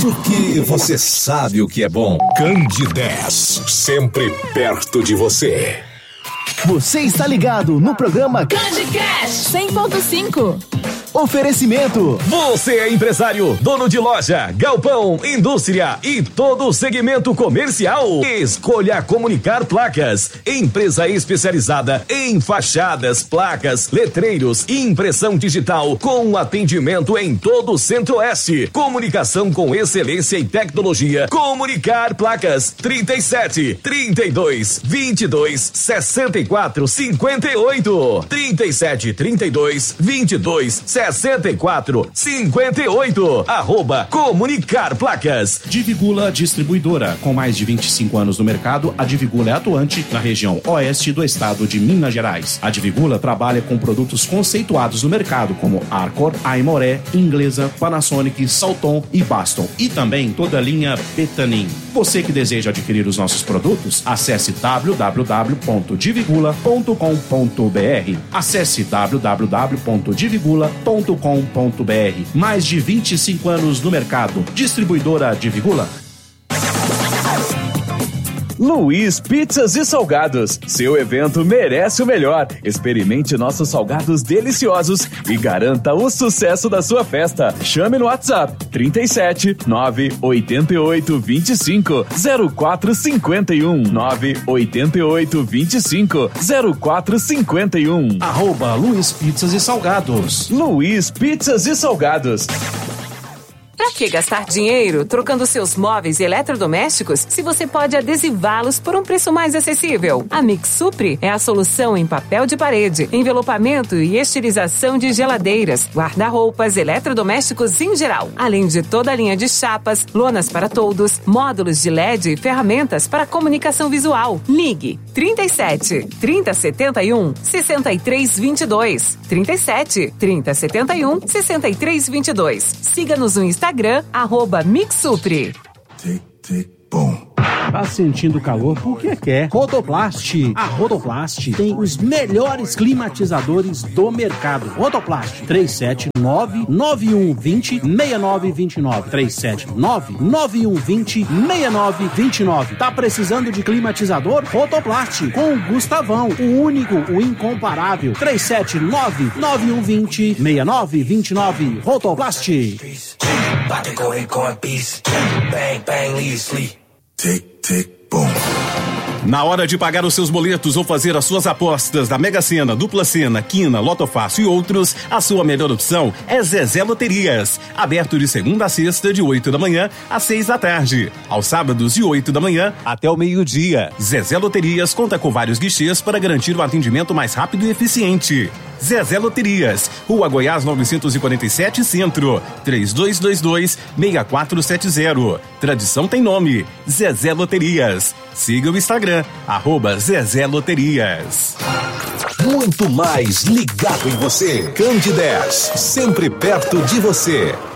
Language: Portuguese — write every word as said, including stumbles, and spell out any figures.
Porque você sabe o que é bom. Candidez, sempre perto de você. Você está ligado no programa Candicast cem ponto cinco. Oferecimento. Você é empresário, dono de loja, galpão, indústria e todo o segmento comercial. Escolha Comunicar Placas, empresa especializada em fachadas, placas, letreiros e impressão digital com atendimento em todo o Centro-Oeste. Comunicação com excelência e tecnologia. Comunicar Placas trinta e sete, trinta e dois, vinte e dois, sessenta e quatro, cinquenta e oito. trinta e sete, trinta e dois, vinte e dois, sessenta e quatro, cinquenta e oito. Arroba Comunicar Placas. Divigula Distribuidora. Com mais de vinte e cinco anos no mercado, a Divigula é atuante na região oeste do estado de Minas Gerais. A Divigula trabalha com produtos conceituados no mercado, como Arcor, Aimoré, Inglesa, Panasonic, Salton e Baston. E também toda a linha Betanin. Você que deseja adquirir os nossos produtos, acesse w w w ponto divigula ponto com ponto b r. Acesse w w w ponto divigula ponto com ponto b r. Mais de vinte e cinco anos no mercado. Distribuidora Divigula. Luiz Pizzas e Salgados. Seu evento merece o melhor. Experimente nossos salgados deliciosos e garanta o sucesso da sua festa. Chame no WhatsApp trinta e sete, nove oito oito, vinte e cinco, zero quatro cinquenta e um, nove oito oito, vinte e cinco, zero quatro cinquenta e um. Arroba Luiz Pizzas e Salgados. Luiz Pizzas e Salgados. Pra que gastar dinheiro trocando seus móveis e eletrodomésticos se você pode adesivá-los por um preço mais acessível? A Mix Supri é a solução em papel de parede, envelopamento e estilização de geladeiras, guarda-roupas, eletrodomésticos em geral, além de toda a linha de chapas, lonas para toldos, módulos de L E D e ferramentas para comunicação visual. Ligue trinta e sete, trinta, setenta e um, sessenta e três, vinte e dois, trinta e sete, trinta, setenta e um, sessenta e três, vinte e dois. Siga-nos no Instagram Instagram, arroba Mixupri. Tic, tic, bom. Tá sentindo calor? Por que quer? Rodoplast. A Rodoplast tem os melhores climatizadores do mercado. Rodoplast. três sete nove, nove um dois zero, seis nove dois nove. três sete nove, nove um dois zero, seis nove dois nove. Tá precisando de climatizador? Rodoplast. Com o Gustavão. O único, o incomparável. três sete nove, nove um dois zero, seis nove dois nove. Rodoplast. Tic, tic, boom. Na hora de pagar os seus boletos ou fazer as suas apostas da Mega Sena, Dupla Sena, Quina, Loto Fácil e outros, a sua melhor opção é Zezé Loterias. Aberto de segunda a sexta, de oito da manhã às seis da tarde. Aos sábados, de oito da manhã até o meio-dia. Zezé Loterias conta com vários guichês para garantir o atendimento mais rápido e eficiente. Zezé Loterias, Rua Goiás novecentos e quarenta e sete, Centro, três dois dois dois, seis quatro sete zero. Tradição tem nome, Zezé Loterias. Siga o Instagram, arroba Zezé Loterias. Muito mais ligado em você. Candidez, sempre perto de você.